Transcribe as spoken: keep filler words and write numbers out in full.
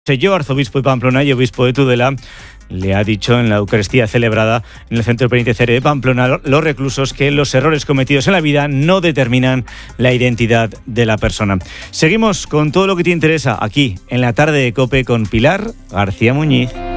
Yo, arzobispo de Pamplona y obispo de Tudela, le ha dicho en la Eucaristía celebrada en el Centro Penitenciario de Pamplona los reclusos que los errores cometidos en la vida no determinan la identidad de la persona. Seguimos con todo lo que te interesa aquí en la tarde de COPE con Pilar García Muñiz.